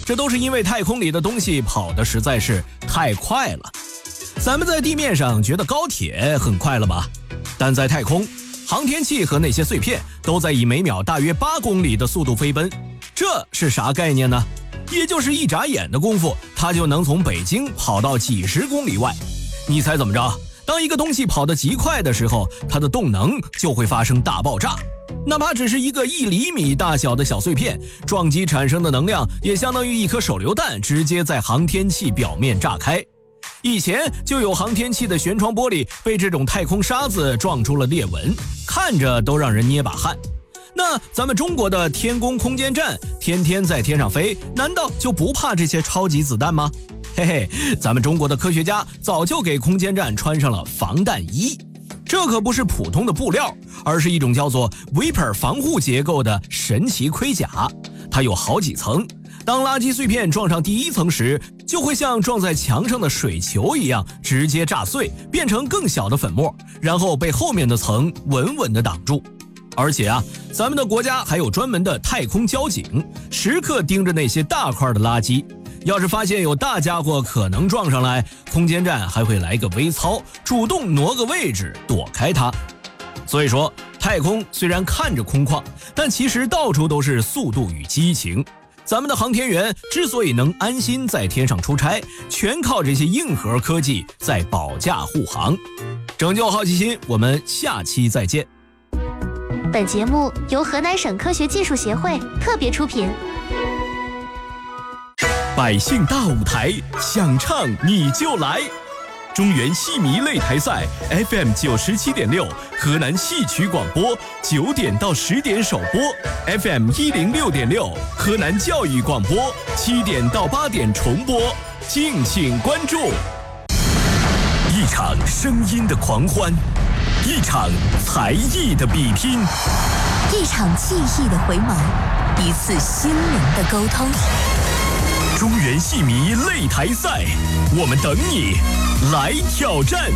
这都是因为太空里的东西跑得实在是太快了。咱们在地面上觉得高铁很快了吧？但在太空，航天器和那些碎片都在以每秒大约8公里的速度飞奔，这是啥概念呢？也就是一眨眼的功夫，它就能从北京跑到几十公里外。你猜怎么着？当一个东西跑得极快的时候，它的动能就会发生大爆炸。哪怕只是一个1厘米大小的小碎片，撞击产生的能量也相当于一颗手榴弹直接在航天器表面炸开。以前就有航天器的舷窗玻璃被这种太空沙子撞出了裂纹，看着都让人捏把汗。那咱们中国的天宫空间站天天在天上飞，难道就不怕这些超级子弹吗？嘿嘿，咱们中国的科学家早就给空间站穿上了防弹衣，这可不是普通的布料，而是一种叫做 Vapor 防护结构的神奇盔甲。它有好几层，当垃圾碎片撞上第一层时，就会像撞在墙上的水球一样直接炸碎，变成更小的粉末，然后被后面的层稳稳地挡住。而且咱们的国家还有专门的太空交警，时刻盯着那些大块的垃圾。要是发现有大家伙可能撞上来，空间站还会来个微操，主动挪个位置躲开它。所以说，太空虽然看着空旷，但其实到处都是速度与激情。咱们的航天员之所以能安心在天上出差，全靠这些硬核科技在保驾护航。拯救好奇心，我们下期再见。 本节目由河南省科学技术协会特别出品。 百姓大舞台，想唱你就来！中原戏迷擂台赛 FM 97.6，河南戏曲广播9点到10点首播 ，FM 106.6，河南教育广播7点到8点重播，敬请关注。一场声音的狂欢，一场才艺的比拼， 一场记忆的回眸，一次心灵的沟通。 中原戏迷擂台赛，我们等你来挑战。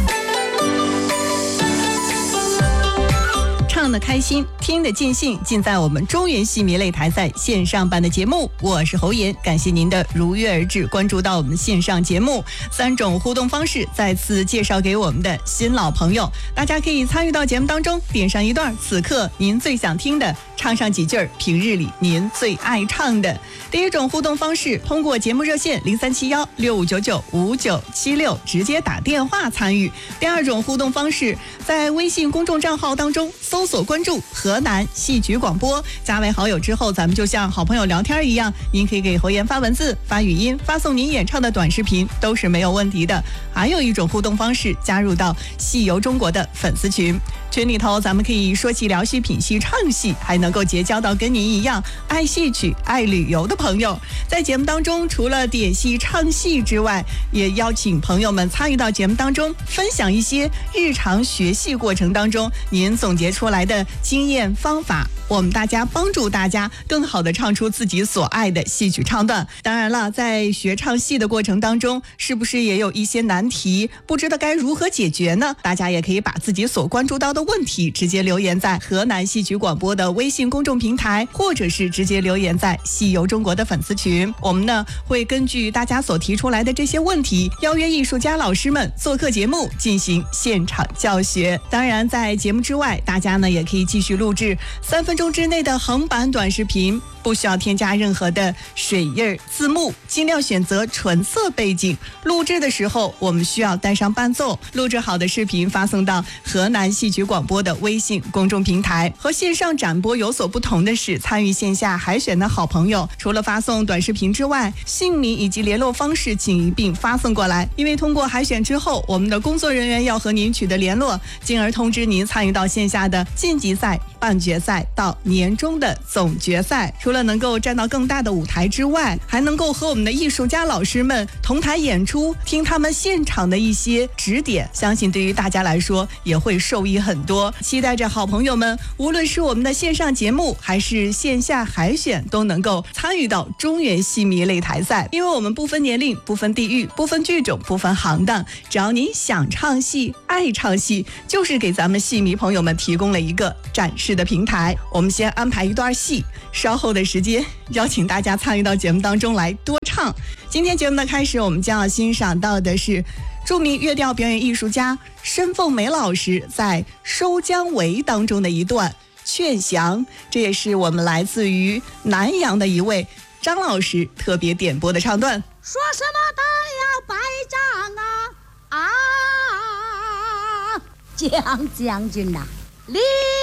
唱得开心，听得尽兴，尽在我们中原戏迷擂台赛线上版的节目。我是侯岩，感谢您的如约而至，关注到我们线上节目。3种互动方式再次介绍给我们的新老朋友，大家可以参与到节目当中，点上一段此刻您最想听的，唱上几句平日里您最爱唱的。第一种互动方式，通过节目热线037165995976直接打电话参与。第二种互动方式，在微信公众账号当中搜索关注河南戏曲广播，加为好友之后，咱们就像好朋友聊天一样，您可以给侯岩发文字、发语音、发送您演唱的短视频，都是没有问题的。还有一种互动方式，加入到戏游中国的粉丝群，群里头咱们可以说戏、聊戏、品戏、唱戏，还能够结交到跟您一样爱戏曲、爱旅游的朋友。在节目当中，除了点戏、唱戏之外，也邀请朋友们参与到节目当中，分享一些日常学戏过程当中您总结出来的经验方法，我们大家帮助大家更好的唱出自己所爱的戏曲唱段。当然了，在学唱戏的过程当中，是不是也有一些难题，不知道该如何解决呢？大家也可以把自己所关注到的问题直接留言在河南戏曲广播的微信公众平台，或者是直接留言在戏游中国的粉丝群。我们呢会根据大家所提出来的这些问题，邀约艺术家老师们做客节目进行现场教学。当然在节目之外，大家呢也可以继续录制3分钟之内的横版短视频，不需要添加任何的水印字幕，尽量选择纯色背景。录制的时候我们需要带上伴奏，录制好的视频发送到河南戏曲广播的微信公众平台。和线上展播有所不同的是，参与线下海选的好朋友，除了发送短视频之外，姓名以及联络方式请一并发送过来，因为通过海选之后，我们的工作人员要和您取得联络，进而通知您参与到线下的晋级赛、半决赛到年终的总决赛。除了能够站到更大的舞台之外，还能够和我们的艺术家老师们同台演出，听他们现场的一些指点，相信对于大家来说也会受益很多。期待着好朋友们，无论是我们的线上节目还是线下海选，都能够参与到中原戏迷擂台赛。因为我们不分年龄、不分地域、不分剧种、不分行当，只要您想唱戏、爱唱戏，就是给咱们戏迷朋友们提供了一个展示的平台。我们先安排一段戏，稍后的时间邀请大家参与到节目当中来多唱。今天节目的开始，我们将要欣赏到的是著名乐调表演艺术家申凤梅老师在《收姜维》当中的一段《劝降》，这也是我们来自于南阳的一位张老师特别点播的唱段。 说什么都要败仗啊！蒋将军呐，立